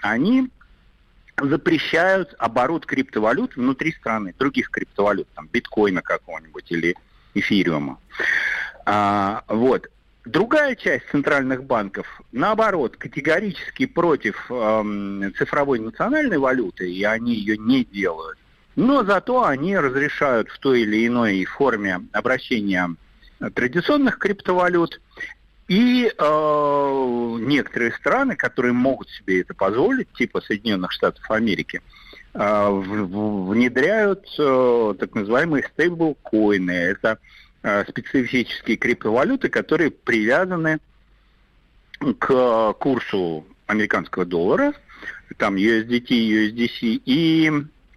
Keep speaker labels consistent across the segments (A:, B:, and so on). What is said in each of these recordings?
A: они запрещают оборот криптовалют внутри страны, других криптовалют, там, биткоина какого-нибудь или эфириума. Вот. Другая часть центральных банков, наоборот, категорически против цифровой национальной валюты, и они ее не делают. Но зато они разрешают в той или иной форме обращения традиционных криптовалют. И некоторые страны, которые могут себе это позволить, типа Соединенных Штатов Америки, внедряют так называемые стейблкоины. Это специфические криптовалюты, которые привязаны к курсу американского доллара, там USDT, USDC, и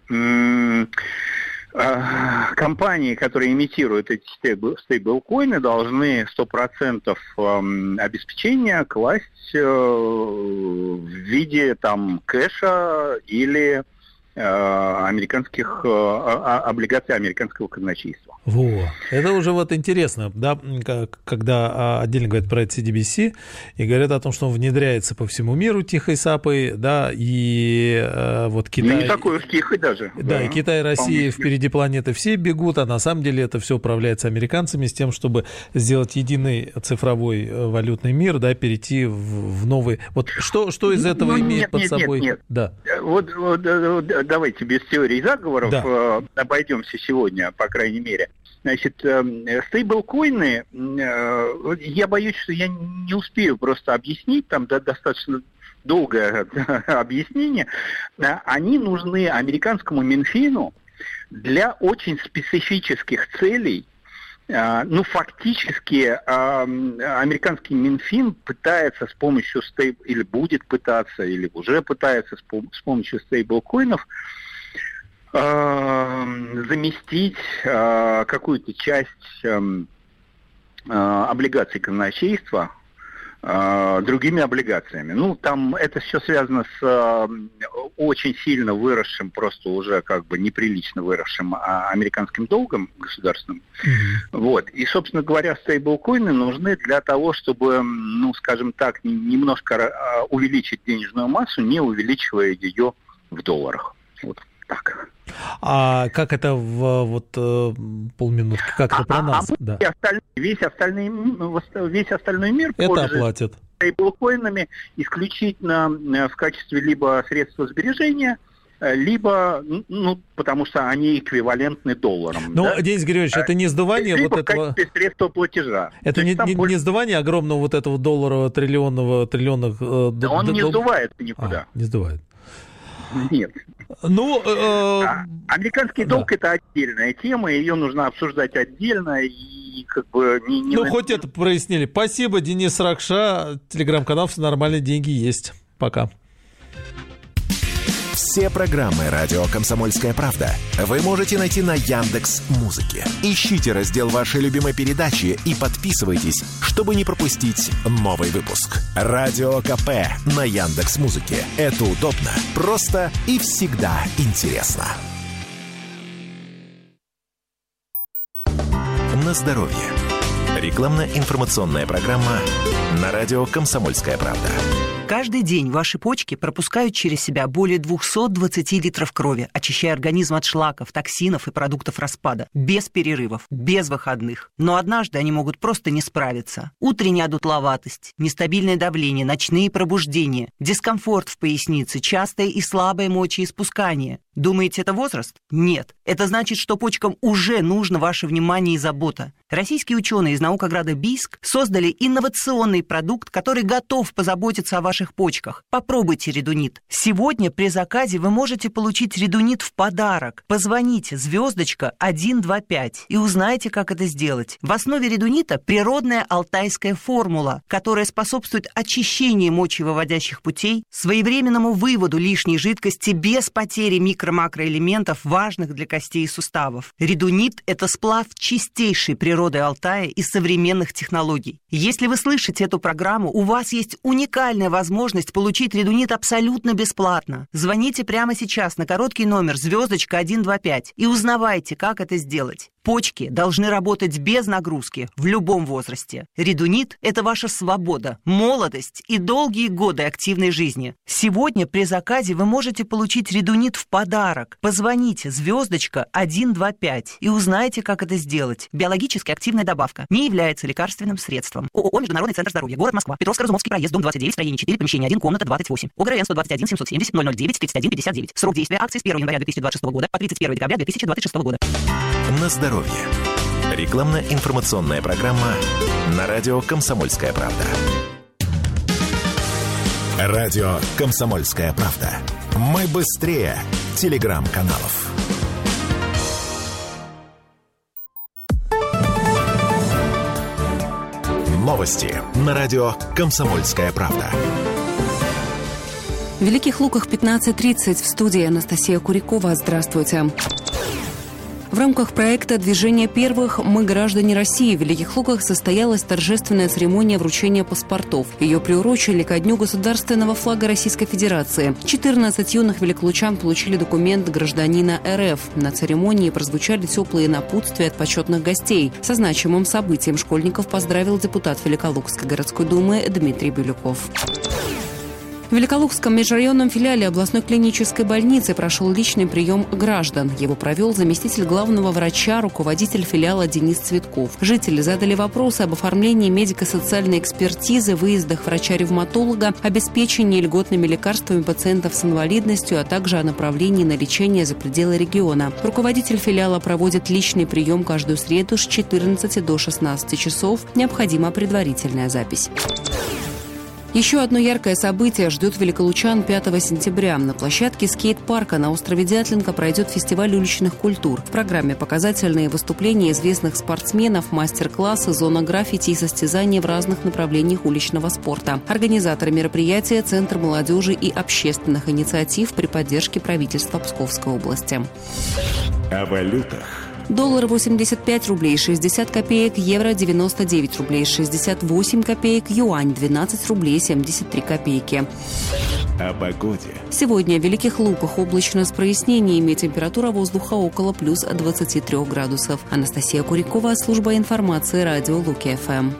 A: компании, которые имитируют эти стейблкоины, должны 100% обеспечения класть в виде там кэша или американских облигаций американского казначейства.
B: Во, это уже вот интересно, да, когда отдельно говорят про CBDC и говорят о том, что он внедряется по всему миру тихой сапой, да, и вот Китай...
A: Ну, не такой уж тихой даже.
B: Да, и Китай и Россия впереди планеты все бегут, а на самом деле это все управляется американцами с тем, чтобы сделать единый цифровой валютный мир, да, перейти в новый... Вот что из этого имеет под собой...
A: Нет.
B: Да.
A: Вот давайте без теории заговоров обойдемся сегодня, по крайней мере. Значит, стейблкоины, я боюсь, что я не успею просто объяснить, там достаточно долгое объяснение. Они нужны американскому Минфину для очень специфических целей. Ну, фактически, американский Минфин пытается с помощью или будет пытаться, или уже пытается с помощью стейблкоинов заместить какую-то часть облигаций казначейства другими облигациями. Ну, там это все связано с очень сильно выросшим, просто уже как бы неприлично выросшим американским долгом государственным. Вот. И, собственно говоря, стейблкоины нужны для того, чтобы, ну, скажем так, немножко увеличить денежную массу, не увеличивая ее в долларах. Вот так.
B: А как это в полминутки? Как это про нас? Да.
A: Весь остальной мир
B: это оплатит
A: стейблкоинами исключительно в качестве либо средства сбережения, либо, ну, потому что они эквивалентны долларам.
B: Ну, да? Денис Григорьевич, это не сдувание
A: либо
B: вот этого...
A: в качестве средства платежа.
B: Это не сдувание огромного вот этого долларового триллионных...
A: Да он не сдувается никуда.
B: Не сдувает.
A: Нет.
B: Ну,
A: американский долг это отдельная тема, ее нужно обсуждать отдельно и как бы не
B: хоть это прояснили. Спасибо, Денис Ракша, телеграм-канал «Все нормальные деньги есть». Пока.
C: Все программы «Радио Комсомольская правда» вы можете найти на Яндекс.Музыке. Ищите раздел вашей любимой передачи и подписывайтесь, чтобы не пропустить новый выпуск. Радио КП на Яндекс.Музыке. Это удобно, просто и всегда интересно. На здоровье. Рекламно-информационная программа на радио «Комсомольская правда».
D: Каждый день ваши почки пропускают через себя более 220 литров крови, очищая организм от шлаков, токсинов и продуктов распада. Без перерывов, без выходных. Но однажды они могут просто не справиться. Утренняя одутловатость, нестабильное давление, ночные пробуждения, дискомфорт в пояснице, частое и слабое мочеиспускание. Думаете, это возраст? Нет. Это значит, что почкам уже нужно ваше внимание и забота. Российские ученые из наукограда Бийск создали инновационный продукт, который готов позаботиться о ваших почках. Попробуйте редунит. Сегодня при заказе вы можете получить редунит в подарок. Позвоните *125 и узнайте, как это сделать. В основе редунита природная алтайская формула, которая способствует очищению мочевыводящих путей, своевременному выводу лишней жидкости без потери микро-макроэлементов, важных для костей и суставов. Редунит – это сплав чистейшей природы Алтая и современных технологий. Если вы слышите эту программу, у вас есть уникальная возможность получить редунит абсолютно бесплатно. Звоните прямо сейчас на короткий номер *125 и узнавайте, как это сделать. Почки должны работать без нагрузки в любом возрасте. Редунит – это ваша свобода, молодость и долгие годы активной жизни. Сегодня при заказе вы можете получить редунит в подарок. Позвоните *125 и узнайте, как это сделать. Биологически активная добавка. Не является лекарственным средством. ООО «Международный центр здоровья», город Москва, Петровско-Разумовский проезд, дом 29, строение 4, помещение 1, комната 28. ОГРН 121 770 009 31 59. Срок действия акции с 1 января 2026 года по 31 декабря 2026 года.
C: На здоровье. Рекламно-информационная программа на радио «Комсомольская правда». Радио «Комсомольская правда». Мы быстрее телеграм-каналов. Новости на радио «Комсомольская правда».
E: В Великих Луках 15:30 в студии Анастасия Курякова. Здравствуйте. В рамках проекта «Движение первых. Мы граждане России» в Великих Луках состоялась торжественная церемония вручения паспортов. Ее приурочили ко Дню государственного флага Российской Федерации. 14 юных великолучан получили документ гражданина РФ. На церемонии прозвучали теплые напутствия от почетных гостей. Со значимым событием школьников поздравил депутат Великолукской городской думы Дмитрий Бирюков. В Великолукском межрайонном филиале областной клинической больницы прошел личный прием граждан. Его провел заместитель главного врача, руководитель филиала Денис Цветков. Жители задали вопросы об оформлении медико-социальной экспертизы, выездах врача-ревматолога, обеспечении льготными лекарствами пациентов с инвалидностью, а также о направлении на лечение за пределы региона. Руководитель филиала проводит личный прием каждую среду с 14 до 16 часов. Необходима предварительная запись. Еще одно яркое событие ждет великолучан 5 сентября. На площадке скейт-парка на острове Дятлинка пройдет фестиваль уличных культур. В программе показательные выступления известных спортсменов, мастер-классы, зона граффити и состязания в разных направлениях уличного спорта. Организаторы мероприятия – Центр молодежи и общественных инициатив при поддержке правительства Псковской области.
C: О валютах.
E: Доллар 85 рублей 60 копеек, евро 99 рублей 68 копеек, юань 12 рублей 73 копейки.
C: О погоде.
E: Сегодня в Великих Луках облачно с прояснениями, температура воздуха около плюс 23 градусов. Анастасия Курякова, служба информации, радио Луки-ФМ.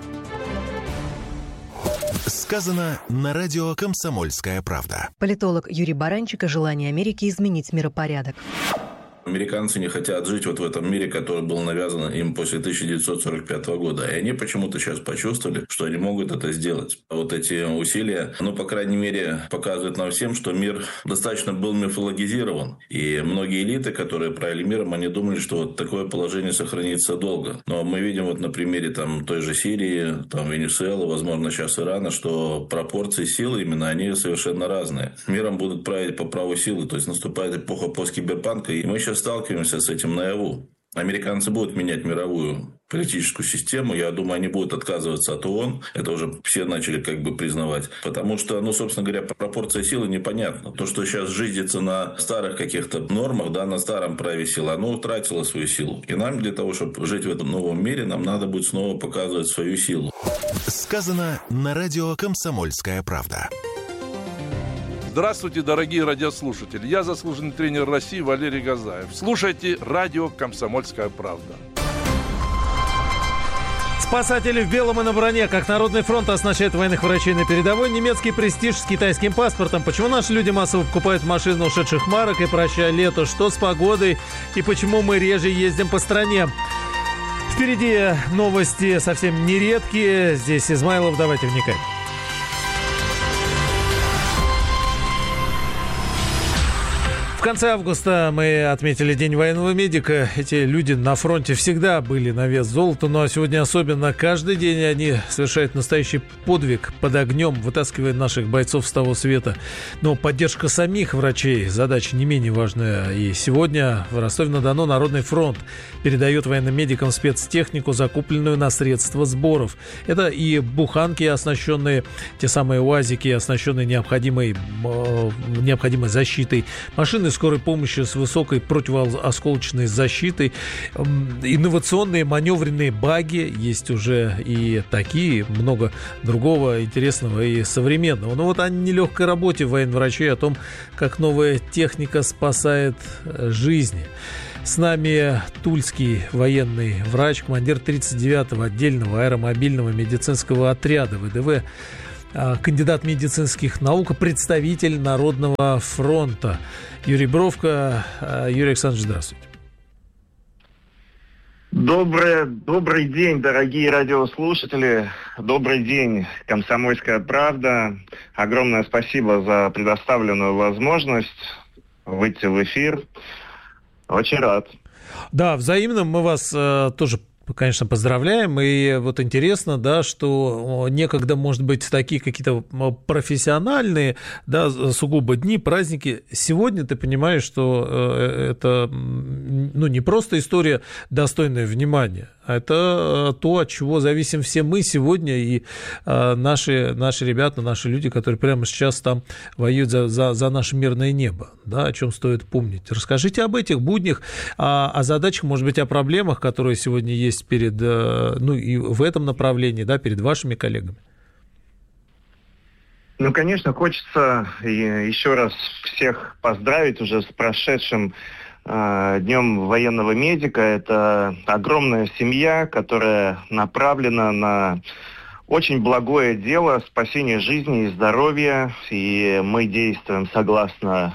C: Сказано на радио «Комсомольская правда».
F: Политолог Юрий Баранчик о желании Америки изменить миропорядок.
G: Американцы не хотят жить вот в этом мире, который был навязан им после 1945 года. И они почему-то сейчас почувствовали, что они могут это сделать. Вот эти усилия, по крайней мере, показывают нам всем, что мир достаточно был мифологизирован. И многие элиты, которые правили миром, они думали, что вот такое положение сохранится долго. Но мы видим вот на примере той же Сирии, Венесуэлы, возможно, сейчас Ирана, что пропорции силы именно, они совершенно разные. Миром будут править по праву силы. То есть наступает эпоха посткиберпанка, и мы сейчас сталкиваемся с этим наяву. Американцы будут менять мировую политическую систему. Я думаю, они будут отказываться от ООН. Это уже все начали признавать. Потому что, собственно говоря, пропорция силы непонятна. То, что сейчас жизнится на старых каких-то нормах, на старом праве силы, оно утратило свою силу. И нам для того, чтобы жить в этом новом мире, нам надо будет снова показывать свою силу.
C: Сказано на радио «Комсомольская правда».
H: Здравствуйте, дорогие радиослушатели. Я заслуженный тренер России Валерий Газаев. Слушайте радио «Комсомольская правда».
B: Спасатели в белом и на броне. Как Народный фронт оснащает военных врачей на передовой. Немецкий престиж с китайским паспортом. Почему наши люди массово покупают машины ушедших марок и прощая лето? Что с погодой? И почему мы реже ездим по стране? Впереди новости совсем нередкие. Здесь Измайлов. Давайте вникать. В конце августа мы отметили День военного медика. Эти люди на фронте всегда были на вес золота, ну а сегодня особенно. Каждый день они совершают настоящий подвиг под огнем, вытаскивая наших бойцов с того света. Но поддержка самих врачей – задача не менее важная. И сегодня в Ростове-на-Дону Народный фронт передает военным медикам спецтехнику, закупленную на средства сборов. Это и буханки, оснащенные, те самые УАЗики, оснащенные необходимой защитой, машины скорой помощи с высокой противоосколочной защитой, инновационные маневренные баги, есть уже и такие, много другого интересного и современного. Но вот о нелегкой работе военврачей, о том, как новая техника спасает жизни. С нами тульский военный врач, командир 39-го отдельного аэромобильного медицинского отряда ВДВ, кандидат медицинских наук, представитель Народного фронта Юрий Бровко. Юрий Александрович, здравствуйте.
I: Добрый день, дорогие радиослушатели. Добрый день, «Комсомольская правда». Огромное спасибо за предоставленную возможность выйти в эфир. Очень рад.
B: Да, взаимно. Мы вас тоже, конечно, поздравляем. И вот интересно, да, что некогда, может быть, такие какие-то профессиональные, да, сугубо дни, праздники. Сегодня ты понимаешь, что это, не просто история достойная внимания, а это то, от чего зависим все мы сегодня и наши ребята, наши люди, которые прямо сейчас там воюют за наше мирное небо, да, о чем стоит помнить. Расскажите об этих буднях, о задачах, может быть, о проблемах, которые сегодня есть перед, и в этом направлении, да, перед вашими коллегами.
I: Конечно, хочется еще раз всех поздравить уже с прошедшим Днем военного медика. Это огромная семья, которая направлена на очень благое дело — спасение жизни и здоровья. И мы действуем согласно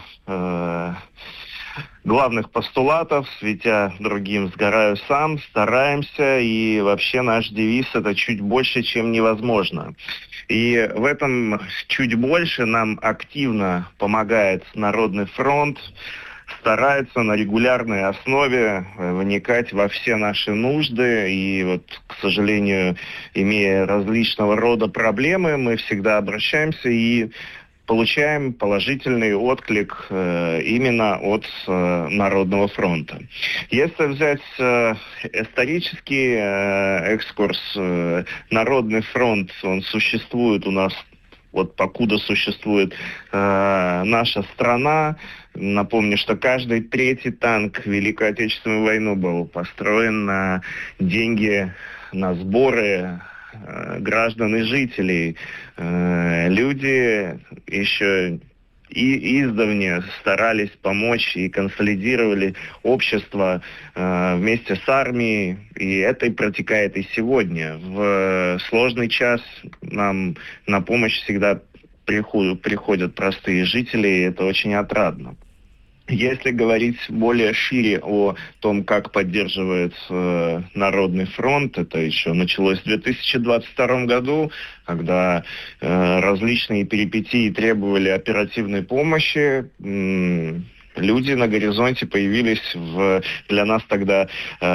I: главных постулатов: светя другим, сгораю сам. Стараемся, и вообще наш девиз — это чуть больше, чем невозможно. И в этом чуть больше нам активно помогает Народный фронт, старается на регулярной основе вникать во все наши нужды. И вот, к сожалению, имея различного рода проблемы, мы всегда обращаемся и получаем положительный отклик именно от Народного фронта. Если взять исторический экскурс, Народный фронт, он существует у нас, вот покуда существует наша страна. Напомню, что каждый третий танк в Великую Отечественную войну был построен на деньги, на сборы граждан и жителей. Люди еще и издавна старались помочь и консолидировали общество вместе с армией, и это и протекает и сегодня. В сложный час нам на помощь всегда приходят простые жители, и это очень отрадно. Если говорить более шире о том, как поддерживает Народный фронт, это еще началось в 2022 году, когда различные перипетии требовали оперативной помощи. Люди на горизонте появились для нас тогда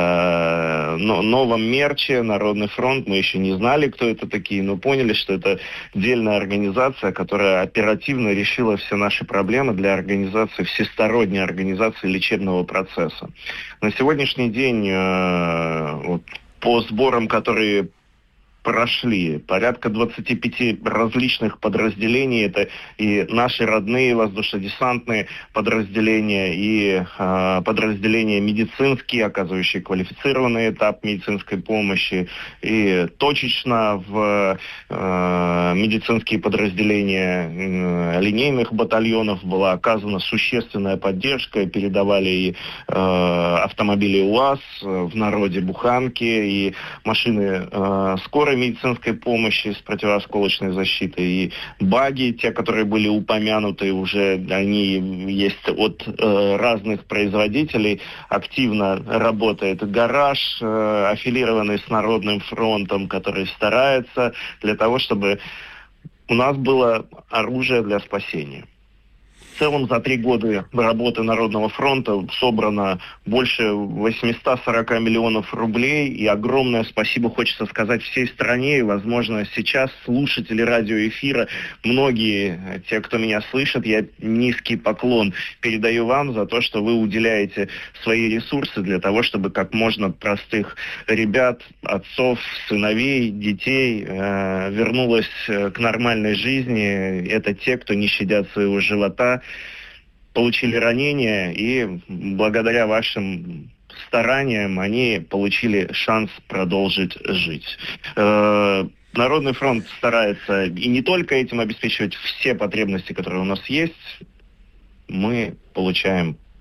I: новом мерче «Народный фронт». Мы еще не знали, кто это такие, но поняли, что это отдельная организация, которая оперативно решила все наши проблемы для организации, всесторонней организации лечебного процесса. На сегодняшний день по сборам, которые прошли порядка 25 различных подразделений. Это и наши родные воздушно-десантные подразделения, и подразделения медицинские, оказывающие квалифицированный этап медицинской помощи, и точечно в медицинские подразделения линейных батальонов была оказана существенная поддержка. Передавали и автомобили УАЗ, в народе буханки, и машины скорой медицинской помощи с противоосколочной защитой, и баги, те, которые были упомянуты уже, они есть от разных производителей. Активно работает гараж, аффилированный с Народным фронтом, который старается для того, чтобы у нас было оружие для спасения. В целом за 3 года работы Народного фронта собрано больше 840 миллионов рублей. И огромное спасибо хочется сказать всей стране. И, возможно, сейчас слушатели радиоэфира, многие, те, кто меня слышит, я низкий поклон передаю вам за то, что вы уделяете свои ресурсы для того, чтобы как можно простых ребят, отцов, сыновей, детей вернулось к нормальной жизни. Это те, кто не щадят своего живота, получили ранения, и благодаря вашим стараниям они получили шанс продолжить жить. Народный фронт старается и не только этим обеспечивать все потребности, которые у нас есть. Мы получаем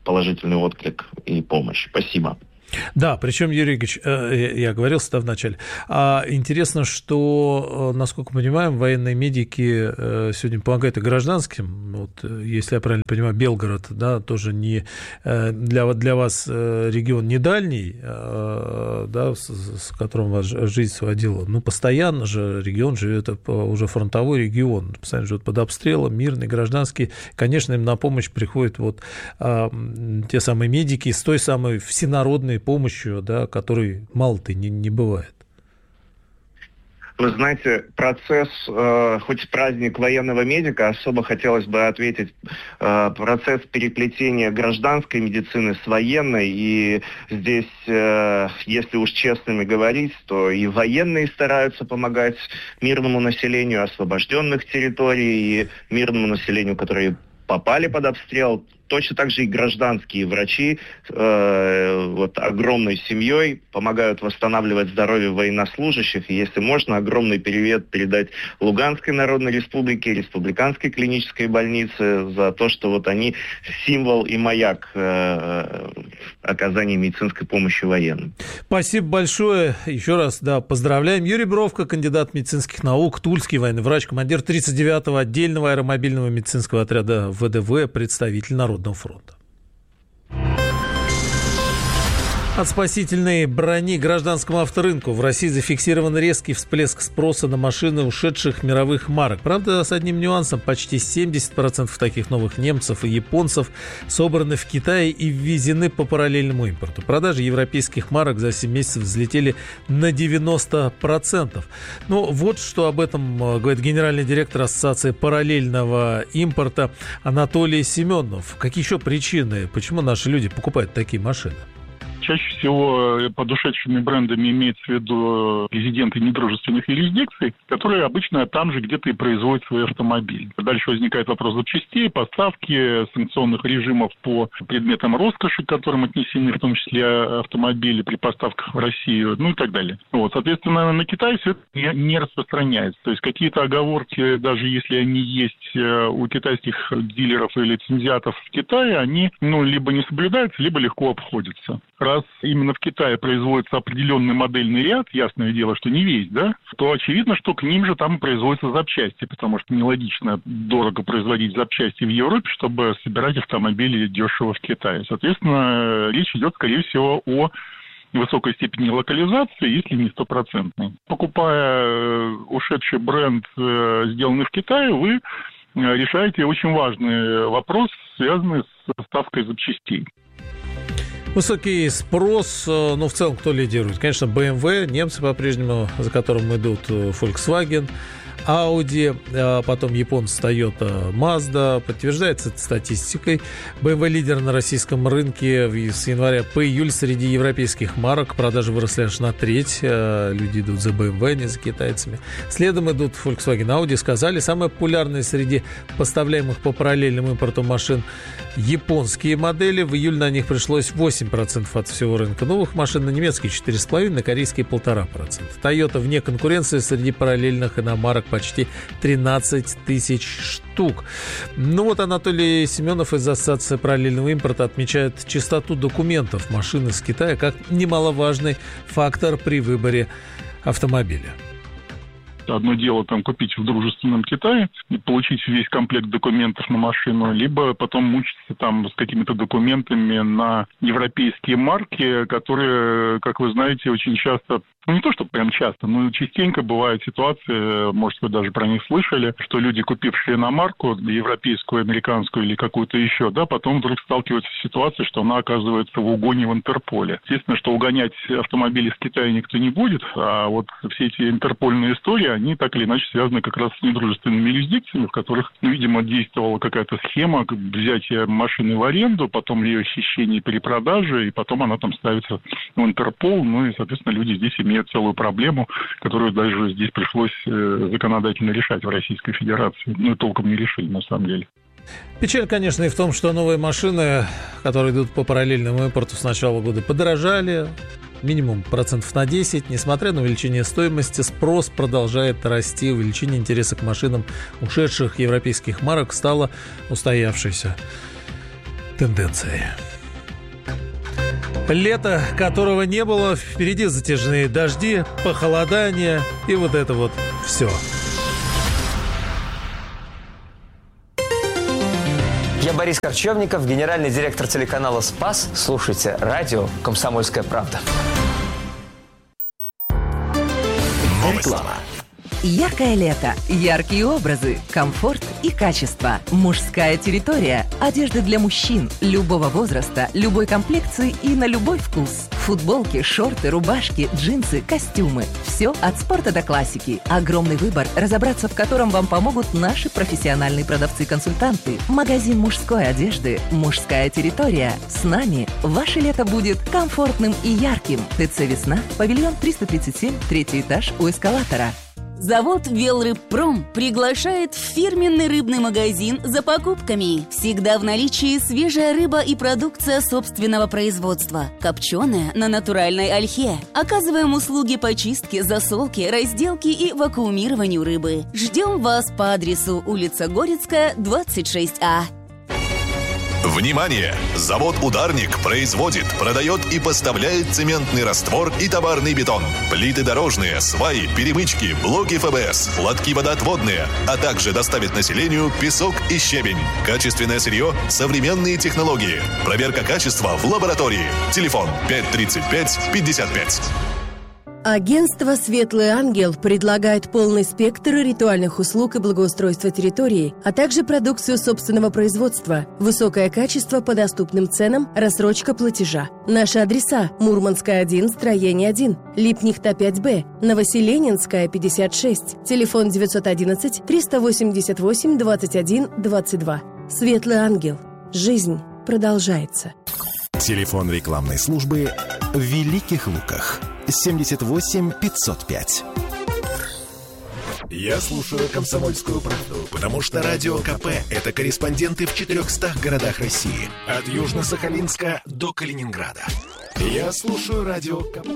I: положительный отклик и помощь. Спасибо.
B: Да, причем, Юрий Игоревич, я говорил в начале, интересно, что, насколько мы понимаем, военные медики сегодня помогают и гражданским. Вот, если я правильно понимаю, Белгород, да, тоже не для вас регион не дальний, да, с которым вас жизнь сводила. Ну, постоянно же регион живет, уже фронтовой регион, постоянно живет под обстрелом, мирный, гражданский. Конечно, им на помощь приходят вот те самые медики с той самой всенародной помощью, да, которой мало-то не бывает.
I: Вы знаете, процесс, хоть праздник военного медика, особо хотелось бы ответить, процесс переплетения гражданской медицины с военной, и здесь, если уж честными говорить, то и военные стараются помогать мирному населению освобожденных территорий, и мирному населению, которые попали под обстрел. Точно так же и гражданские врачи вот огромной семьей помогают восстанавливать здоровье военнослужащих. И если можно, огромный привет передать Луганской Народной Республике, Республиканской клинической больнице за то, что вот они символ и маяк оказания медицинской помощи военным.
B: Спасибо большое. Еще раз, да, поздравляем. Юрий Бровко, кандидат медицинских наук, тульский военный врач, командир 39-го отдельного аэромобильного медицинского отряда ВДВ, представитель Народного фронта. От спасительной брони гражданскому авторынку в России зафиксирован резкий всплеск спроса на машины ушедших мировых марок. Правда, с одним нюансом: почти 70% таких новых немцев и японцев собраны в Китае и ввезены по параллельному импорту. Продажи европейских марок за 7 месяцев взлетели на 90%. Ну, вот что об этом говорит генеральный директор Ассоциации параллельного импорта Анатолий Семенов. Какие еще причины, почему наши люди покупают такие машины?
J: Чаще всего под ушедшими брендами имеется в виду резиденты недружественных юрисдикций, которые обычно там же где-то и производят свои автомобили. Дальше возникает вопрос запчастей, поставки, санкционных режимов по предметам роскоши, к которым отнесены в том числе автомобили при поставках в Россию, ну и так далее. Вот, соответственно, на Китай все это не распространяется. То есть какие-то оговорки, даже если они есть у китайских дилеров и лицензиатов в Китае, они либо не соблюдаются, либо легко обходятся. Раз именно в Китае производится определенный модельный ряд, ясное дело, что не весь, да, то очевидно, что к ним же там производятся запчасти, потому что нелогично дорого производить запчасти в Европе, чтобы собирать автомобили дешево в Китае. Соответственно, речь идет, скорее всего, о высокой степени локализации, если не 100%. Покупая ушедший бренд, сделанный в Китае, вы решаете очень важный вопрос, связанный с поставкой запчастей.
B: Высокий спрос, в целом кто лидирует? Конечно, BMW, немцы по-прежнему, за которым идут Volkswagen, Audi, потом японцы Toyota, Mazda. Подтверждается это статистикой. BMW лидер на российском рынке с января по июль среди европейских марок. Продажи выросли аж на треть. Люди идут за BMW, не за китайцами. Следом идут Volkswagen, Audi. Сказали, самые популярные среди поставляемых по параллельным импорту машин японские модели. В июле на них пришлось 8% от всего рынка новых машин. На немецкие 4,5%, на корейские 1,5%. Toyota вне конкуренции среди параллельных иномарок почти 13 тысяч штук. Анатолий Семенов из Ассоциации параллельного импорта отмечает чистоту документов машин из Китая как немаловажный фактор при выборе автомобиля.
J: Одно дело купить в дружественном Китае и получить весь комплект документов на машину, либо потом мучиться с какими-то документами на европейские марки, которые, как вы знаете, очень часто, не то что прям часто, но частенько бывает ситуация, может, вы даже про них слышали, что люди, купившие иномарку, европейскую, американскую или какую-то еще, потом вдруг сталкиваются с ситуацией, что она оказывается в угоне в Интерполе. Естественно, что угонять автомобили с Китая никто не будет, а вот все эти интерпольные истории, они так или иначе связаны как раз с недружественными юрисдикциями, в которых, видимо, действовала какая-то схема взятия машины в аренду, потом ее хищения и перепродажи, и потом она ставится в Интерпол, и, соответственно, люди здесь имеют целую проблему, которую даже здесь пришлось законодательно решать в Российской Федерации. И толком не решили, на самом деле.
B: Печаль, конечно, и в том, что новые машины, которые идут по параллельному импорту, с начала года подорожали минимум 10%. Несмотря на увеличение стоимости, спрос продолжает расти. Увеличение интереса к машинам ушедших европейских марок стало устоявшейся тенденцией. Лето, которого не было, впереди затяжные дожди, похолодание и вот это вот все.
K: Я Борис Корчевников, генеральный директор телеканала «Спас». Слушайте радио «Комсомольская правда».
C: Реклама.
L: Яркое лето, яркие образы, комфорт и качество. Мужская территория. Одежда для мужчин любого возраста, любой комплекции и на любой вкус. Футболки, шорты, рубашки, джинсы, костюмы. Все от спорта до классики. Огромный выбор, разобраться в котором вам помогут наши профессиональные продавцы-консультанты. Магазин мужской одежды «Мужская территория». С нами ваше лето будет комфортным и ярким. ТЦ «Весна», павильон 337, 3-й этаж у эскалатора.
M: Завод «Велрыбпром» приглашает в фирменный рыбный магазин за покупками. Всегда в наличии свежая рыба и продукция собственного производства. Копченая на натуральной ольхе. Оказываем услуги по чистке, засолке, разделке и вакуумированию рыбы. Ждем вас по адресу улица Горецкая, 26А.
N: Внимание! Завод «Ударник» производит, продает и поставляет цементный раствор и товарный бетон, плиты дорожные, сваи, перемычки, блоки ФБС, лотки водоотводные, а также доставит населению песок и щебень. Качественное сырье, современные технологии. Проверка качества в лаборатории. Телефон 535-55.
O: Агентство «Светлый ангел» предлагает полный спектр ритуальных услуг и благоустройства территории, а также продукцию собственного производства, высокое качество по доступным ценам, рассрочка платежа. Наши адреса: Мурманская, 1, строение 1, Липнихта, 5Б, Новоселенинская, 56, телефон 911-388-21-22. «Светлый ангел». Жизнь продолжается.
C: Телефон рекламной службы в Великих Луках. 78 505. Я слушаю «Комсомольскую правду», потому что Радио КП – это корреспонденты в 400 городах России. От Южно-Сахалинска до Калининграда. Я слушаю Радио КП.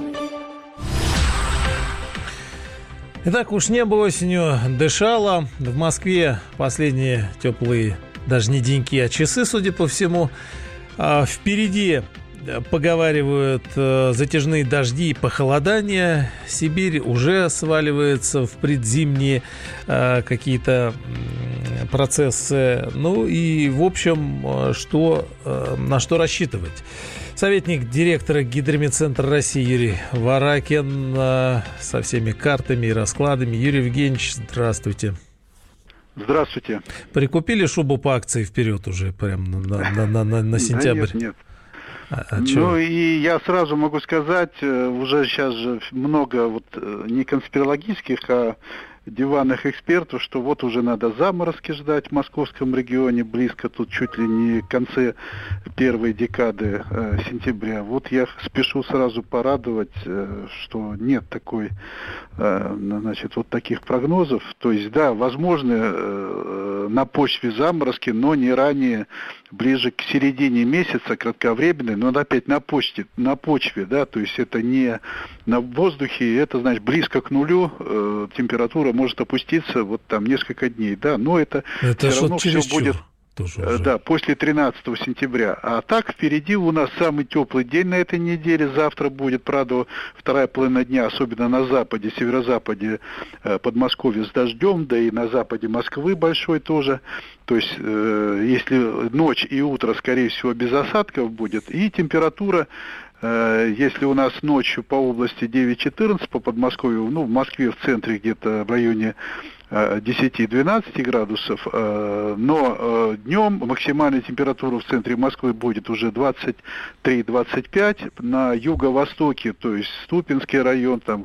B: Итак, уж небо осенью дышало. В Москве последние теплые, даже не деньки, а часы, судя по всему. Впереди, поговаривают, затяжные дожди и похолодания. Сибирь уже сваливается в предзимние какие-то процессы. Ну и, в общем, на что рассчитывать? Советник директора Гидрометцентра России Юрий Варакин со всеми картами и раскладами. Юрий Евгеньевич, здравствуйте.
P: Здравствуйте.
B: Прикупили шубу по акции вперед уже, прям на сентябрь?
P: Да нет. Ну и я сразу могу сказать, уже сейчас же много не конспирологических, а диванных экспертов, что вот уже надо заморозки ждать в московском регионе, близко тут чуть ли не в конце первой декады сентября. Вот я спешу сразу порадовать, что нет вот таких прогнозов. То есть, да, возможны на почве заморозки, но не ранее, ближе к середине месяца, кратковременной, но опять на почве, да, то есть это не на воздухе, это, значит, близко к нулю, температура может опуститься вот там несколько дней, да, но это все равно все будет, да, после 13 сентября. А так впереди у нас самый теплый день на этой неделе, завтра будет, правда, вторая половина дня, особенно на западе, северо-западе Подмосковья с дождем, да и на западе Москвы большой тоже. То есть, если ночь и утро, скорее всего, без осадков будет, и температура, если у нас ночью по области 9-14, по Подмосковью, в Москве в центре где-то в районе 10-12 градусов, но днем максимальная температура в центре Москвы будет уже 23-25, на юго-востоке, то есть Ступинский район, там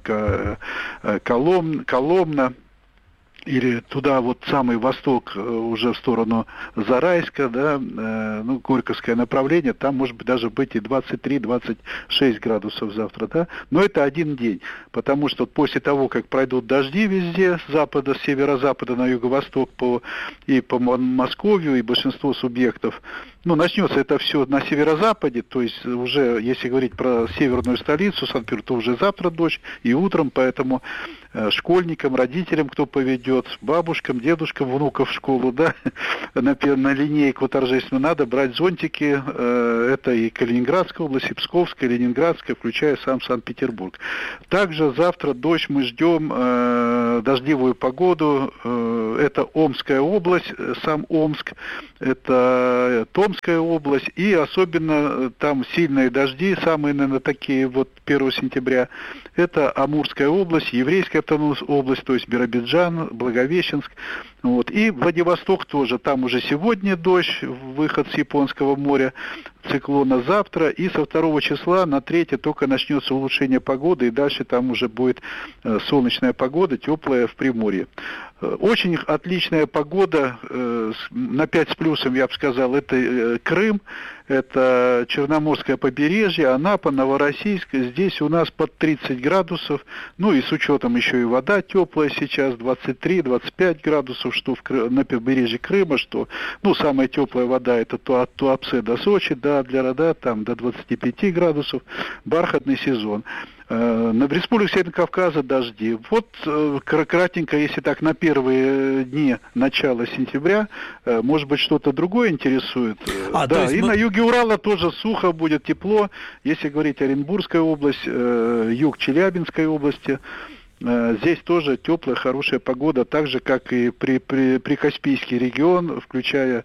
P: Коломна, или туда вот самый восток, уже в сторону Зарайска, да, Горьковское направление, там может быть даже быть и 23-26 градусов завтра, да, но это один день, потому что после того, как пройдут дожди везде, с запада, с северо-запада на юго-восток и по Подмосковью, и большинство субъектов, начнется это все на северо-западе, то есть уже, если говорить про северную столицу, Санкт-Петербург, то уже завтра дождь и утром, поэтому школьникам, родителям, кто поведет, идет бабушкам, дедушкам, внуков в школу, да, на линейку торжественно, надо брать зонтики. Это и Калининградская область, и Псковская, и Ленинградская, включая сам Санкт-Петербург. Также завтра дождь мы ждем, дождливую погоду. Это Омская область, сам Омск, это Томская область, и особенно там сильные дожди, самые, наверное, такие вот 1 сентября, это Амурская область, Еврейская автономная область, то есть Биробиджан, Благовещенск, вот, и Владивосток тоже, там уже сегодня дождь, выход с Японского моря, циклона завтра, и со 2 числа на 3 только начнется улучшение погоды, и дальше там уже будет солнечная погода, теплая в Приморье. Очень отличная погода, на 5 с плюсом, я бы сказал, это Крым, это Черноморское побережье, Анапа, Новороссийск. Здесь у нас под 30 градусов, ну и с учетом еще и вода теплая сейчас, 23-25 градусов, что на побережье Крыма, что, ну, самая теплая вода это от Туапсе до Сочи, да, для рода, там до 25 градусов, бархатный сезон. В Республике Северного Кавказа дожди. Вот кратенько, если так, на первые дни начала сентября, может быть, что-то другое интересует. Да, и на юге Урала тоже сухо будет, тепло. Если говорить Оренбургская область, юг Челябинской области, здесь тоже теплая, хорошая погода, так же, как и Прикаспийский регион, включая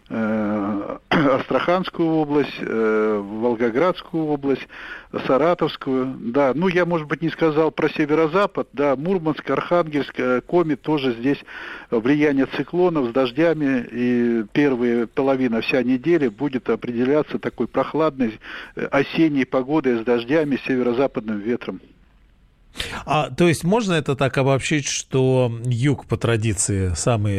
P: Астраханскую область, Волгоградскую область, Саратовскую. Да, ну я, может быть, не сказал про северо-запад, да, Мурманск, Архангельск, Коми, тоже здесь влияние циклонов с дождями, и первая половина, вся неделя будет определяться такой прохладной осенней погодой с дождями, северо-западным ветром.
B: То есть можно это так обобщить, что юг по традиции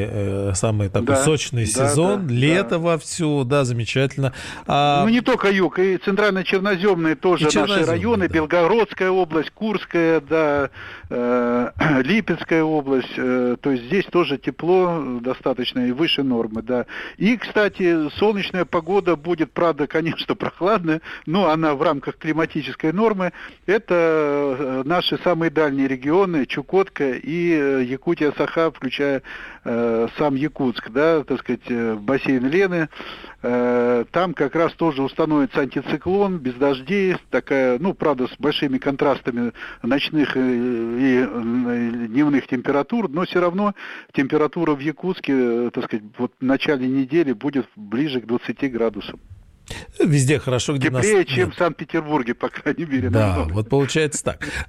B: самый такой сочный сезон, лето вовсю, да, замечательно.
P: Ну не только юг, и центрально-черноземные тоже наши районы, да. Белгородская область, Курская, да, Липецкая область, то есть здесь тоже тепло достаточно и выше нормы, да. И, кстати, солнечная погода будет, правда, конечно, прохладная, но она в рамках климатической нормы. Это наши самые дальние регионы, Чукотка и Якутия-Саха, включая сам Якутск, да, так сказать, бассейн Лены. Там как раз тоже установится антициклон, без дождей, такая, ну, правда, с большими контрастами ночных и дневных температур, но все равно температура в Якутске, так сказать, вот в начале недели будет ближе к 20 градусам.
B: Везде хорошо, где
P: теплее, чем в Санкт-Петербурге, по крайней мере.
B: Да,
P: намного.
B: Вот получается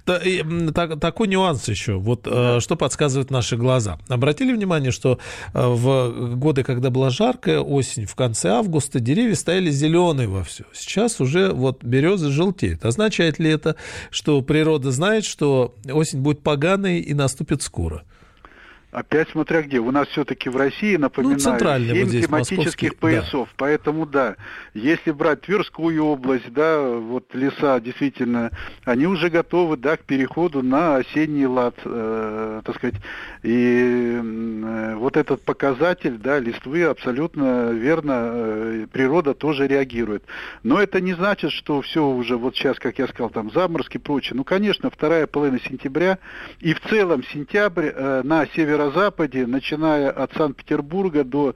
B: так. Такой нюанс еще. Вот что подсказывают наши глаза. Обратили внимание, что в годы, когда была жаркая осень, в конце августа деревья стояли зеленые вовсю. Сейчас уже вот березы желтеют. Означает ли это, что природа знает, что осень будет поганой и наступит скоро?
P: Опять смотря где. У нас все-таки в России, напоминаю, 7 вот климатических поясов. Да. Поэтому, да, если брать Тверскую область, да, вот леса действительно, они уже готовы, да, к переходу на осенний лад, так сказать. И вот этот показатель, да, листвы, абсолютно верно, природа тоже реагирует. Но это не значит, что все уже вот сейчас, как я сказал, там заморозки и прочее. Ну, конечно, вторая половина сентября и в целом сентябрь на северо-западе, начиная от Санкт-Петербурга до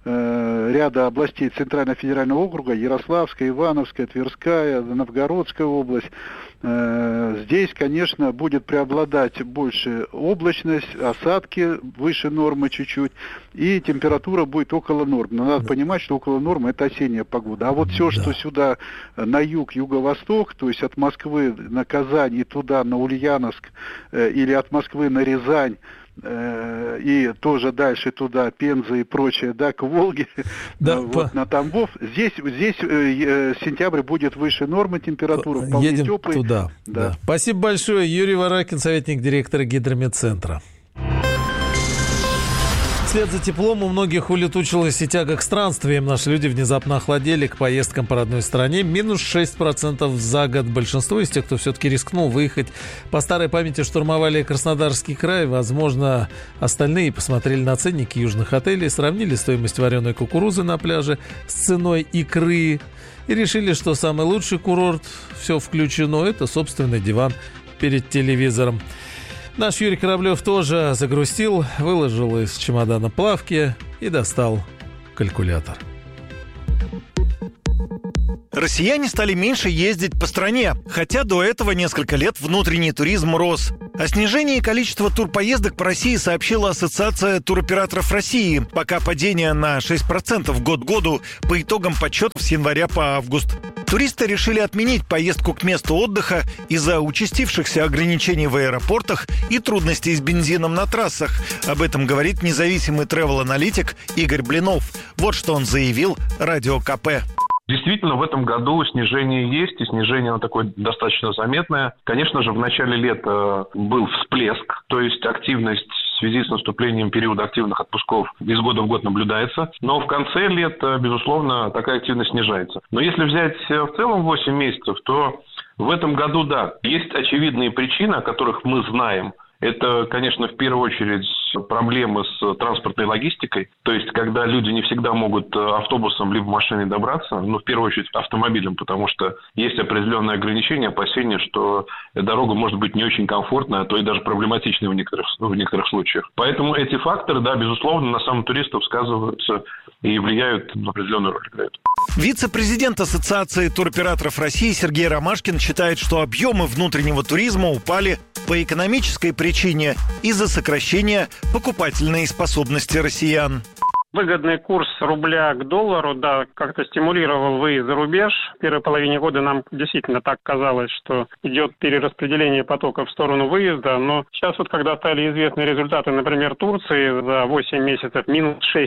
P: ряда областей Центрального федерального округа, Ярославская, Ивановская, Тверская, Новгородская область, здесь, конечно, будет преобладать больше облачность, осадки выше нормы чуть-чуть, и температура будет около нормы. Но надо понимать, что около нормы это осенняя погода. А вот все, что сюда на юг, юго-восток, то есть от Москвы на Казань и туда, на Ульяновск, или от Москвы на Рязань, и тоже дальше туда, Пенза и прочее, да, к Волге, да, вот, на Тамбов. Здесь сентябрь будет выше нормы, температура вполне
B: едем
P: теплая.
B: Туда. Да. Спасибо большое. Юрий Варакин, советник директора Гидрометцентра. Вслед за теплом у многих улетучилась и тяга к странствиям. Наши люди внезапно охладели к поездкам по родной стране. Минус 6% за год. Большинство из тех, кто все-таки рискнул выехать по старой памяти, штурмовали Краснодарский край. Возможно, остальные посмотрели на ценники южных отелей, сравнили стоимость вареной кукурузы на пляже с ценой икры и решили, что самый лучший курорт, все включено, это собственный диван перед телевизором. Наш Юрий Кораблев тоже загрустил, выложил из чемодана плавки и достал калькулятор.
Q: Россияне стали меньше ездить по стране, хотя до этого несколько лет внутренний туризм рос. О снижении количества турпоездок по России сообщила Ассоциация туроператоров России. Пока падение на 6% год к году по итогам подсчетов с января по август. Туристы решили отменить поездку к месту отдыха из-за участившихся ограничений в аэропортах и трудностей с бензином на трассах. Об этом говорит независимый тревел-аналитик Игорь Блинов. Вот что он заявил Радио КП.
R: Действительно, в этом году снижение есть, и снижение оно такое достаточно заметное. Конечно же, в начале лета был всплеск, то есть активность в связи с наступлением периода активных отпусков из года в год наблюдается. Но в конце лета, безусловно, такая активность снижается. Но если взять в целом 8 месяцев, то в этом году, да, есть очевидные причины, о которых мы знаем. Это, конечно, в первую очередь проблемы с транспортной логистикой. То есть, когда люди не всегда могут автобусом либо машиной добраться, в первую очередь автомобилем, потому что есть определенные ограничения, опасения, что дорога может быть не очень комфортная, а то и даже проблематичной в некоторых случаях. Поэтому эти факторы, да, безусловно, на самом туристов сказываются и влияют, определенную роль играют.
Q: Вице-президент Ассоциации туроператоров России Сергей Ромашкин считает, что объемы внутреннего туризма упали по экономической причине из-за сокращения покупательной способности россиян.
S: Выгодный курс рубля к доллару, да, как-то стимулировал выезд за рубеж. В первой половине года нам действительно так казалось, что идет перераспределение потоков в сторону выезда. Но сейчас вот, когда стали известны результаты, например, Турции за 8 месяцев минус 6%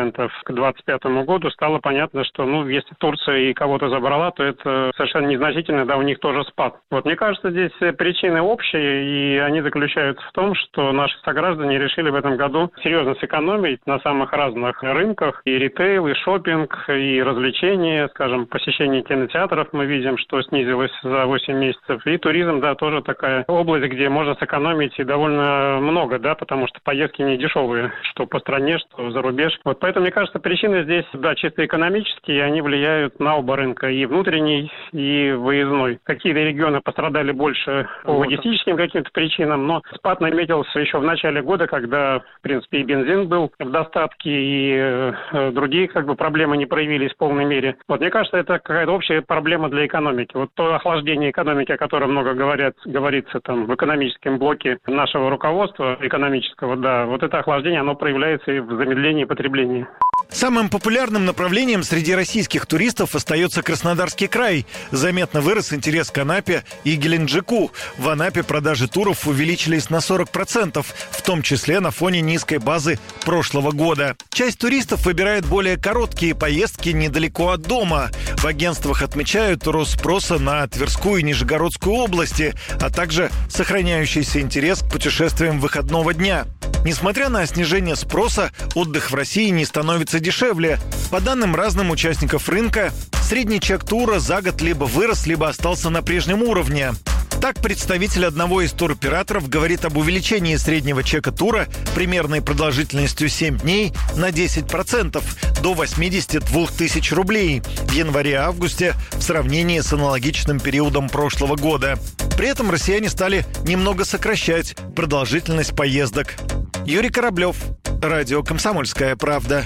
S: к 2025 году, стало понятно, что, если Турция и кого-то забрала, то это совершенно незначительно, да, у них тоже спад. Вот, мне кажется, здесь причины общие, и они заключаются в том, что наши сограждане решили в этом году серьезно сэкономить на самых разных рынках, и ритейл, и шопинг, и развлечения, скажем, посещение кинотеатров мы видим, что снизилось за 8 месяцев. И туризм, да, тоже такая область, где можно сэкономить и довольно много, да, потому что поездки не дешевые, что по стране, что за рубеж. Вот поэтому, мне кажется, причины здесь, да, чисто экономические, и они влияют на оба рынка, и внутренний, и выездной. Какие-то регионы пострадали больше по логистическим каким-то причинам, но спад наметился еще в начале года, когда, в принципе, и бензин был в достатке, и другие проблемы не проявились в полной мере. Вот мне кажется, это какая-то общая проблема для экономики. Вот то охлаждение экономики, о котором много говорится там в экономическом блоке нашего руководства экономического, да, вот это охлаждение, оно проявляется и в замедлении потребления.
Q: Самым популярным направлением среди российских туристов остается Краснодарский край. Заметно вырос интерес к Анапе и Геленджику. В Анапе продажи туров увеличились на 40%, в том числе на фоне низкой базы прошлого года. Часть туристов выбирает более короткие поездки недалеко от дома. В агентствах отмечают рост спроса на Тверскую и Нижегородскую области, а также сохраняющийся интерес к путешествиям выходного дня. Несмотря на снижение спроса, отдых в России не становится дешевле. По данным разным участников рынка, средний чек тура за год либо вырос, либо остался на прежнем уровне. Так, представитель одного из туроператоров говорит об увеличении среднего чека тура примерной продолжительностью 7 дней на 10%, до 82 тысяч рублей в январе-августе в сравнении с аналогичным периодом прошлого года. При этом россияне стали немного сокращать продолжительность поездок. Юрий Кораблев, Радио «Комсомольская правда».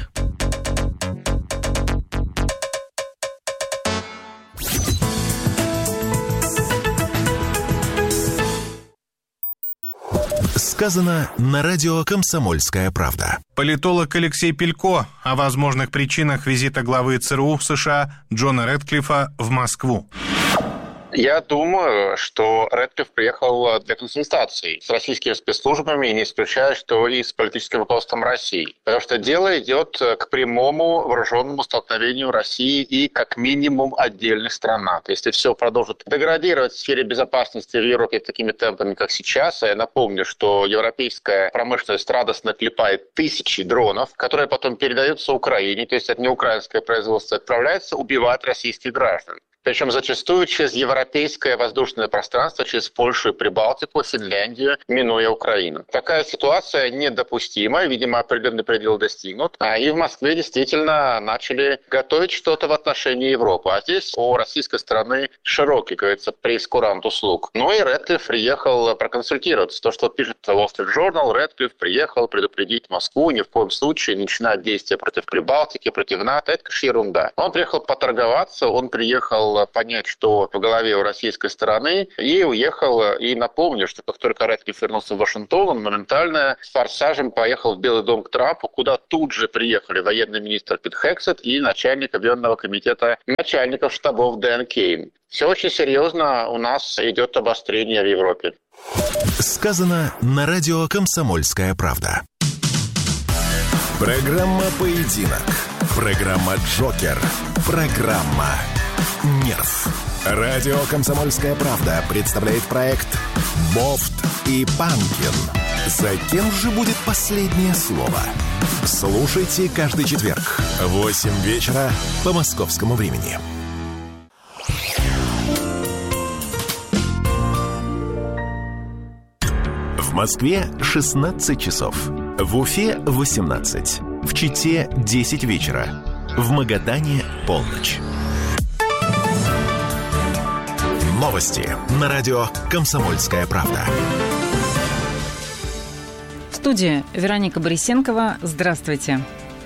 C: Сказано на радио «Комсомольская правда».
T: Политолог Алексей Пелько о возможных причинах визита главы ЦРУ в США Джона Рэдклиффа в Москву.
U: Я думаю, что Рэдклифф приехал для консультаций с российскими спецслужбами, и не исключаю, что и с политическим руководством России. Потому что дело идет к прямому вооруженному столкновению России и как минимум отдельных стран. Если все продолжит деградировать в сфере безопасности в Европе такими темпами, как сейчас, я напомню, что европейская промышленность радостно клепает тысячи дронов, которые потом передаются Украине, то есть это не украинское производство, отправляется убивать российских граждан. Причем зачастую через европейские европейское воздушное пространство через Польшу и Прибалтику, Финляндию, минуя Украину. Такая ситуация недопустима, видимо, определенный предел достигнут. И в Москве действительно начали готовить что-то в отношении Европы. А здесь у российской стороны широкий, как говорится, прейскурант услуг. Ну и Рэдклифф приехал проконсультироваться. То, что пишет Wall Street Journal, Рэдклифф приехал предупредить Москву ни в коем случае начинать действия против Прибалтики, против НАТО. Это, конечно, ерунда. Он приехал поторговаться, он приехал понять, что в голове у российской стороны, и уехал. И напомню, что как только Рэдклифф вернулся в Вашингтон, он моментально с форсажем поехал в Белый дом к Трампу, куда тут же приехали военный министр Пит Хексет и начальник Объединенного комитета начальников штабов Дэн Кейн. Все очень серьезно, у нас идет обострение в Европе.
C: Сказано на радио «Комсомольская правда». Программа «Поединок». Программа «Джокер». Программа «Нерв». Радио «Комсомольская правда» представляет проект «Бофт и Панкин». За кем же будет последнее слово? Слушайте каждый четверг в 8 вечера по московскому времени. В Москве 16 часов. В Уфе 18. В Чите 10 вечера. В Магадане полночь. Новости на радио «Комсомольская правда».
A: В студии Вероника Борисенкова. Здравствуйте.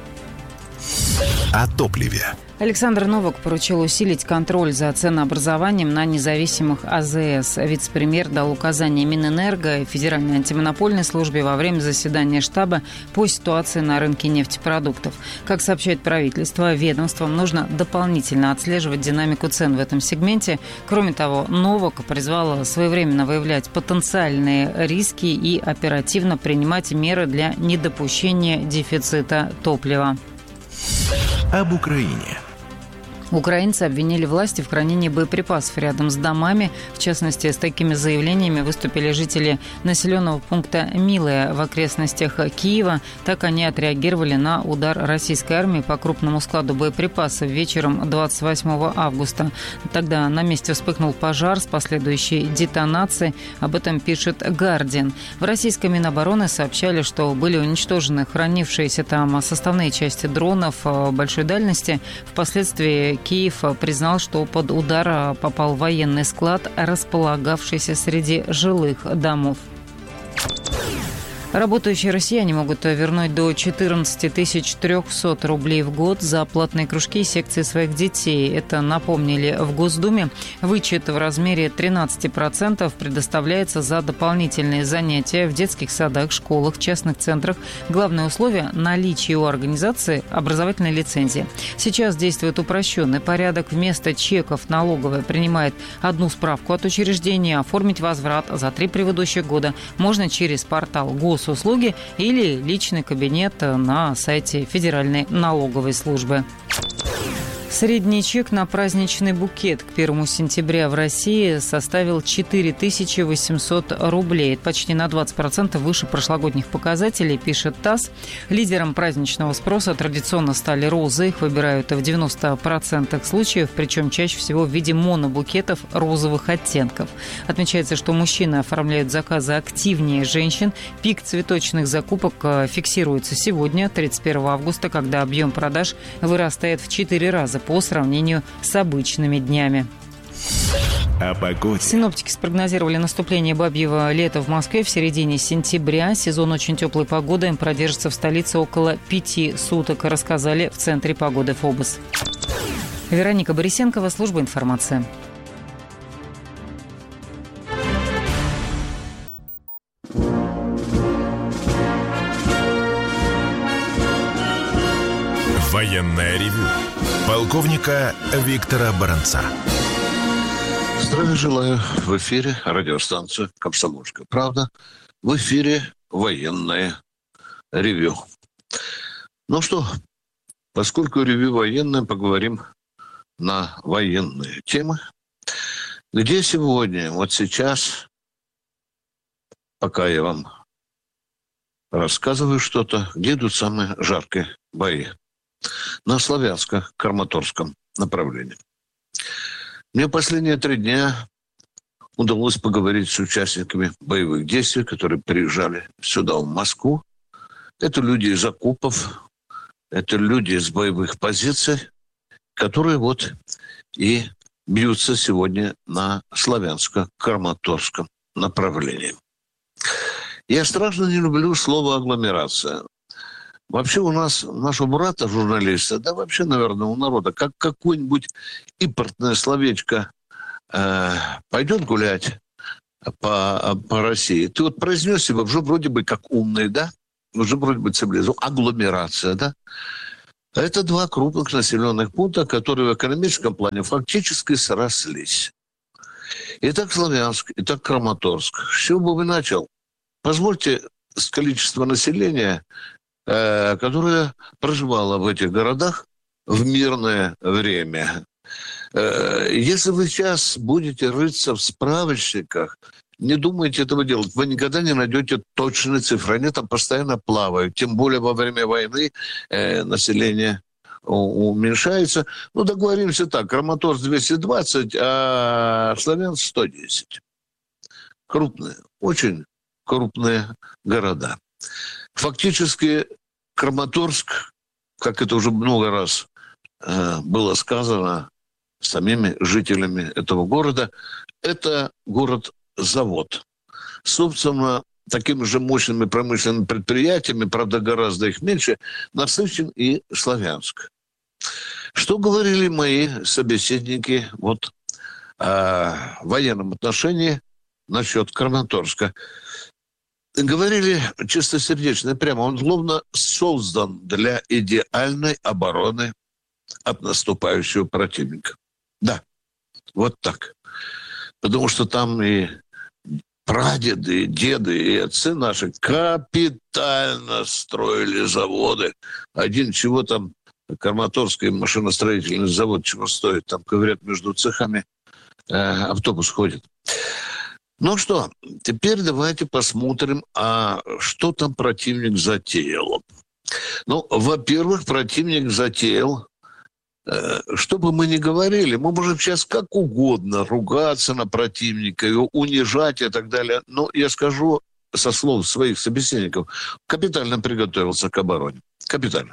C: О топливе.
A: Александр Новак поручил усилить контроль за ценообразованием на независимых АЗС. Вице-премьер дал указания Минэнерго и Федеральной антимонопольной службе во время заседания штаба по ситуации на рынке нефтепродуктов. Как сообщает правительство, ведомствам нужно дополнительно отслеживать динамику цен в этом сегменте. Кроме того, Новак призвал своевременно выявлять потенциальные риски и оперативно принимать меры для недопущения дефицита топлива.
C: Об Украине.
A: Украинцы обвинили власти в хранении боеприпасов рядом с домами. В частности, с такими заявлениями выступили жители населенного пункта Милое в окрестностях Киева. Так они отреагировали на удар российской армии по крупному складу боеприпасов вечером 28 августа. Тогда на месте вспыхнул пожар с последующей детонацией. Об этом пишет «Гардиан». В российской Минобороны сообщали, что были уничтожены хранившиеся там составные части дронов большой дальности. Впоследствии Киев признал, что под удар попал военный склад, располагавшийся среди жилых домов. Работающие россияне могут вернуть до 14 300 рублей в год за платные кружки и секции своих детей. Это напомнили в Госдуме. Вычет в размере 13% предоставляется за дополнительные занятия в детских садах, школах, частных центрах. Главное условие – наличие у организации образовательной лицензии. Сейчас действует упрощенный порядок. Вместо чеков налоговая принимает одну справку от учреждения. Оформить возврат за 3 предыдущих года можно через портал госуслуги или личный кабинет на сайте Федеральной налоговой службы. Средний чек на праздничный букет к 1 сентября в России составил 4800 рублей. Это почти на 20% выше прошлогодних показателей, пишет ТАСС. Лидером праздничного спроса традиционно стали розы. Их выбирают в 90% случаев, причем чаще всего в виде монобукетов розовых оттенков. Отмечается, что мужчины оформляют заказы активнее женщин. Пик цветочных закупок фиксируется сегодня, 31 августа, когда объем продаж вырастает в 4 раза по сравнению с обычными днями.
C: О погоде.
A: Синоптики спрогнозировали наступление бабьего лета в Москве в середине сентября. Сезон очень теплой погоды продержится в столице около 5 суток, рассказали в Центре погоды ФОБОС. Вероника Борисенкова, служба информации.
C: Военное ревю полковника Виктора Баранца.
V: Здравия желаю. В эфире радиостанция «Комсомольская правда». В эфире военное ревю. Ну что, поскольку ревю военное, поговорим на военные темы. Где сегодня, вот сейчас, пока я вам рассказываю что-то, где идут самые жаркие бои? На Славянско-Краматорском направлении. Мне последние 3 дня удалось поговорить с участниками боевых действий, которые приезжали сюда, в Москву. Это люди из окопов, это люди из боевых позиций, которые вот и бьются сегодня на Славянско-Краматорском направлении. Я страшно не люблю слово «агломерация». Вообще у нас, нашего брата, журналиста, да вообще, наверное, у народа, как какое-нибудь импортное словечко пойдет гулять по России. Ты вот произнес его уже вроде бы как умный, да? Уже вроде бы цивилизованный. Агломерация, да? Это 2 крупных населенных пункта, которые в экономическом плане фактически срослись. Итак, Славянск, итак, Краматорск. С чего бы вы начал? Позвольте, с количества населения, которое проживало в этих городах в мирное время. Если вы сейчас будете рыться в справочниках, не думайте этого делать. Вы никогда не найдете точные цифры. Они там постоянно плавают. Тем более во время войны население уменьшается. Ну, договоримся так. Краматорск 220, а Славянск 110. Крупные, очень крупные города. Фактически Краматорск, как это уже много раз было сказано самими жителями этого города, это город-завод. Собственно, такими же мощными промышленными предприятиями, правда, гораздо их меньше, насыщен и Славянск. Что говорили мои собеседники вот о военном отношении насчет Краматорска? Говорили чистосердечно, прямо, он словно создан для идеальной обороны от наступающего противника. Да, вот так. Потому что там и прадеды, и деды, и отцы наши капитально строили заводы. Один чего там, Краматорский машиностроительный завод, чего стоит, там, говорят, между цехами автобус ходит. Ну что, теперь давайте посмотрим, а что там противник затеял. Ну, во-первых, противник затеял, что бы мы ни говорили, мы можем сейчас как угодно ругаться на противника, его унижать и так далее. Но я скажу со слов своих собеседников, капитально приготовился к обороне. Капитально.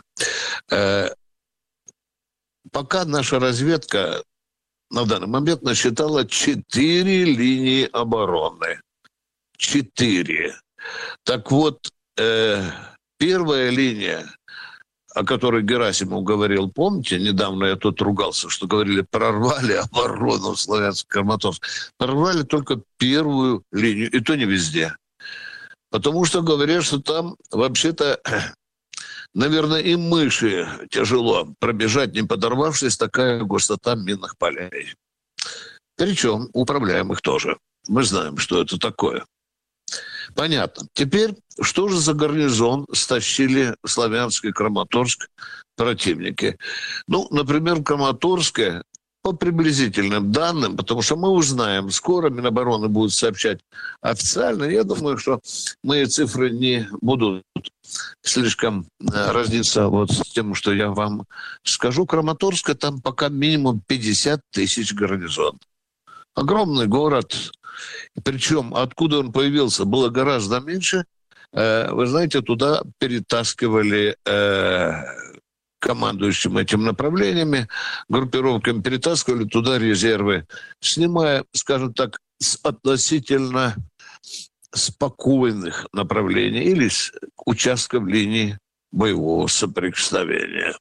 V: Пока наша разведка на данный момент насчитала 4 линии обороны. 4. Так вот, первая линия, о которой Герасимов говорил, помните, недавно я тут ругался, что говорили, прорвали оборону в Славянск-Краматорск. Прорвали только первую линию, и то не везде. Потому что говорят, что там вообще-то, наверное, и мыши тяжело пробежать, не подорвавшись, такая густота минных полей. Причем управляемых тоже. Мы знаем, что это такое. Понятно. Теперь, что же за гарнизон стащили Славянск и Краматорск противники? Ну, например, в Краматорске, по приблизительным данным, потому что мы узнаем, скоро Минобороны будет сообщать официально, я думаю, что мои цифры не будут слишком разниться вот с тем, что я вам скажу. Краматорска там пока минимум 50 тысяч гарнизон. Огромный город. Причем, откуда он появился, было гораздо меньше. Вы знаете, туда перетаскивали командующим этим направлениями, группировками перетаскивали туда резервы, снимая, скажем так, с относительно спокойных направлений или с участков линии боевого соприкосновения.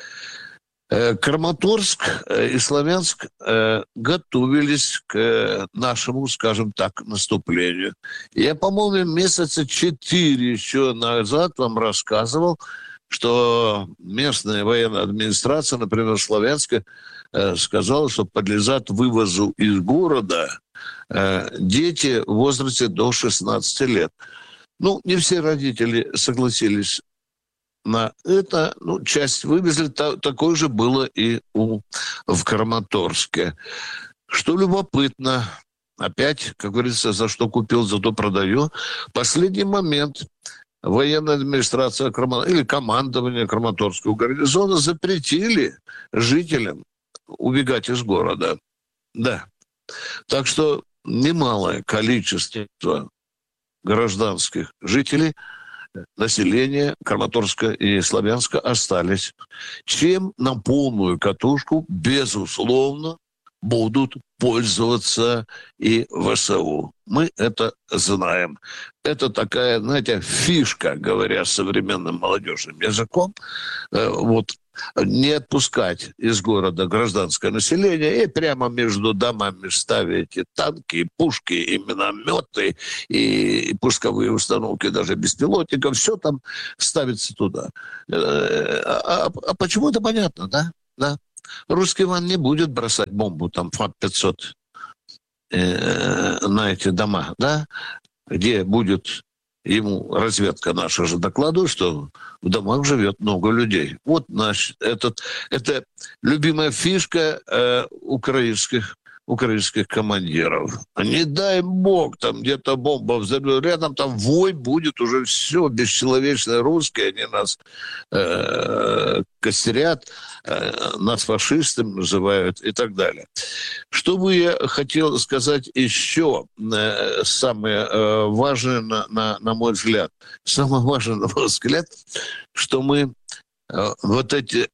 V: Краматорск и Славянск готовились к нашему, скажем так, наступлению. Я, по-моему, месяца 4 еще назад вам рассказывал, что местная военная администрация, например, Славянска, сказала, что подлежат вывозу из города дети в возрасте до 16 лет. Ну, не все родители согласились на это. Ну, часть вывезли. Такое же было и в Краматорске. Что любопытно, опять, как говорится, за что купил, зато продаю. Последний момент. Военная администрация или командование Краматорского гарнизона запретили жителям убегать из города. Да. Так что немалое количество гражданских жителей, населения Краматорска и Славянска остались, чем на полную катушку, безусловно, будут пользоваться и ВСУ. Мы это знаем. Это такая, знаете, фишка, говоря современным молодежным языком, вот, не отпускать из города гражданское население и прямо между домами ставить и танки, и пушки, и минометы, и пусковые установки, даже беспилотников, все там ставится туда. А почему это понятно, да? Да. Русский Иван не будет бросать бомбу там ФАП-500 на эти дома, да, где будет ему разведка наша же докладывает, что в домах живет много людей. Вот это любимая фишка украинских командиров. Не дай бог, там где-то бомба взорвет, рядом там вой будет, уже все, бесчеловечные русские, они нас костерят, нас фашистами называют и так далее. Что бы я хотел сказать еще, самое важное, на мой взгляд, самое важное, на мой взгляд, что мы вот эти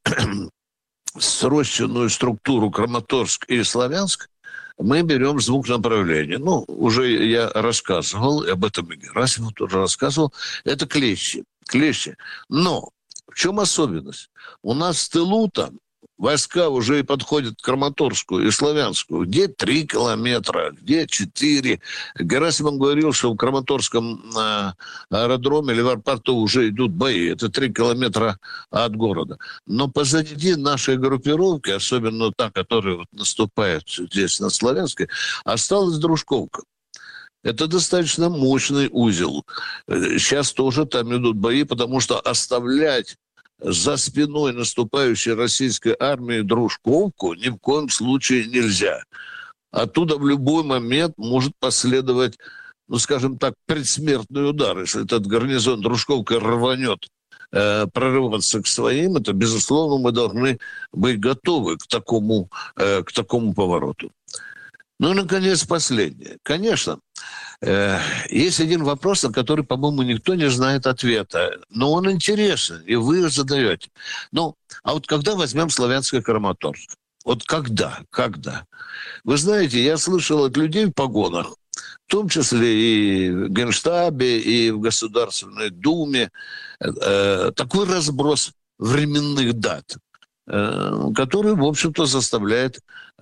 V: срощенную структуру Краматорск и Славянск мы берем с двух направлений. Ну, уже я рассказывал, об этом и Герасимов тоже рассказывал, это клещи. Но в чем особенность? У нас в тылу там войска уже и подходят к Краматорску и Славянску. Где 3 километра, где 4. Герасимов говорил, что в Краматорском аэродроме или в аэропорту уже идут бои. Это 3 километра от города. Но позади нашей группировки, особенно та, которая вот наступает здесь на Славянской, осталась Дружковка. Это достаточно мощный узел. Сейчас тоже там идут бои, потому что оставлять за спиной наступающей российской армии Дружковку ни в коем случае нельзя. Оттуда в любой момент может последовать, ну, скажем так, предсмертный удар. Если этот гарнизон Дружковка рванет прорываться к своим, это, безусловно, мы должны быть готовы к такому повороту. Ну и, наконец, последнее. Конечно, есть один вопрос, на который, по-моему, никто не знает ответа. Но он интересен, и вы его задаете. Ну, а вот когда возьмем Славянск и Краматорск? Вот когда? Вы знаете, я слышал от людей в погонах, в том числе и в Генштабе, и в Государственной Думе, такой разброс временных дат, который, в общем-то, заставляет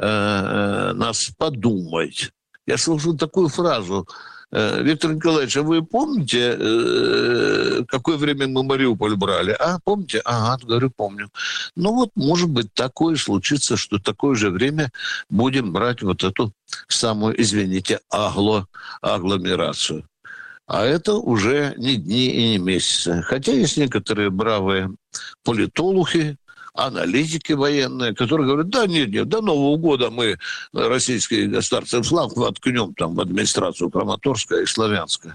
V: нас подумать. Я слышал такую фразу: Виктор Николаевич, а вы помните, какое время мы Мариуполь брали? А, помните? Ага, говорю, помню. Ну вот, может быть, такое случится, что такое же время будем брать вот эту самую, извините, агломерацию. А это уже не дни и не месяцы. Хотя есть некоторые бравые политологи, аналитики военные, которые говорят, да нет, до Нового года мы российский государственный флаг воткнем там в администрацию Краматорска и Славянска.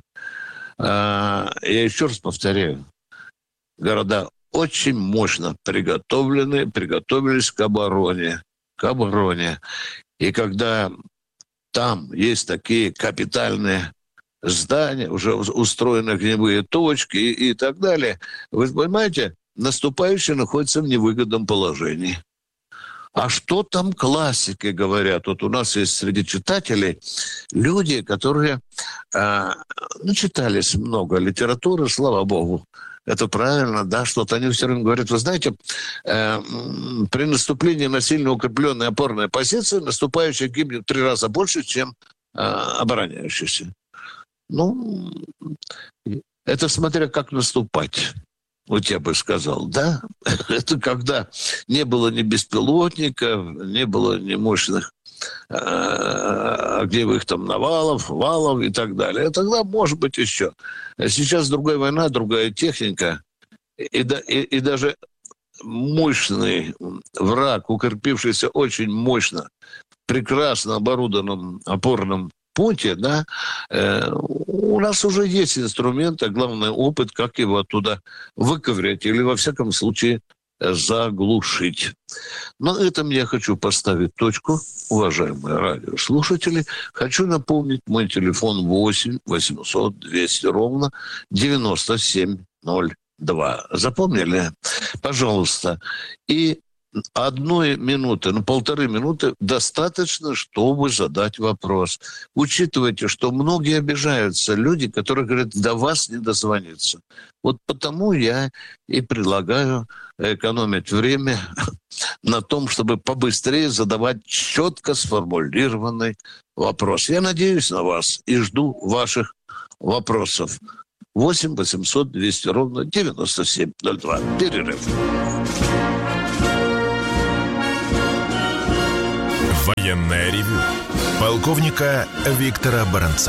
V: Я еще раз повторяю, города очень мощно приготовились к обороне. И когда там есть такие капитальные здания, уже устроены огневые точки и так далее, вы понимаете, наступающие находятся в невыгодном положении. А что там классики говорят? Вот у нас есть среди читателей люди, которые читались много литературы, слава богу. Это правильно, да, что-то они все время говорят. Вы знаете, при наступлении на сильно укрепленной опорной позиции наступающий гибнет 3 раза больше, чем обороняющийся. Ну, это смотря как наступать. Вот я бы сказал, да, это когда не было ни беспилотников, не было ни мощных огневых там навалов, валов и так далее. Тогда, может быть, еще. Сейчас другая война, другая техника, и даже мощный враг, укрепившийся очень мощно, прекрасно оборудованном опорном пункте, да, у нас уже есть инструменты, а главное опыт, как его оттуда выковырять или, во всяком случае, заглушить. На этом я хочу поставить точку, уважаемые радиослушатели. Хочу напомнить, мой телефон 8 800 200 ровно 9702. Запомнили? Пожалуйста. И 1 минуты, 1,5 минуты достаточно, чтобы задать вопрос. Учитывайте, что многие обижаются, люди, которые говорят, до вас не дозвониться. Вот потому я и предлагаю экономить время на том, чтобы побыстрее задавать четко сформулированный вопрос. Я надеюсь на вас и жду ваших вопросов. 8 800 200 ровно 9702. Перерыв.
C: Военное ревю полковника Виктора Баранца.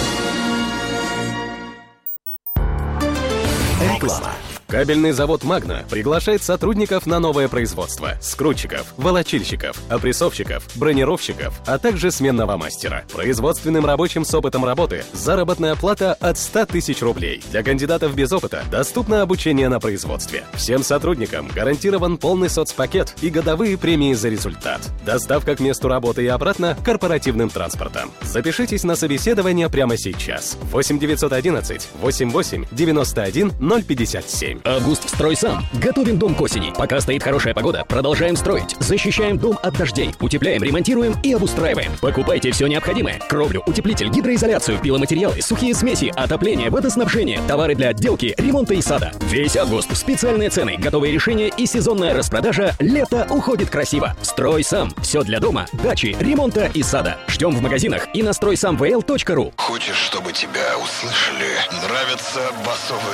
D: Реклама. Кабельный завод «Магна» приглашает сотрудников на новое производство. Скрутчиков, волочильщиков, опрессовщиков, бронировщиков, а также сменного мастера. Производственным рабочим с опытом работы заработная плата от 100 тысяч рублей. Для кандидатов без опыта доступно обучение на производстве. Всем сотрудникам гарантирован полный соцпакет и годовые премии за результат. Доставка к месту работы и обратно корпоративным транспортом. Запишитесь на собеседование прямо сейчас. 8 911 88 91 057.
E: Август «Строй сам». Готовим дом к осени. Пока стоит хорошая погода, продолжаем строить. Защищаем дом от дождей. Утепляем, ремонтируем и обустраиваем. Покупайте все необходимое. Кровлю, утеплитель, гидроизоляцию, пиломатериалы, сухие смеси, отопление, водоснабжение, товары для отделки, ремонта и сада. Весь август специальные цены, готовые решения и сезонная распродажа. Лето уходит красиво. «Строй сам». Все для дома, дачи, ремонта и сада. Ждем в магазинах и на стройсамвл.ру.
W: Хочешь, чтобы тебя услышали? Нравятся басовые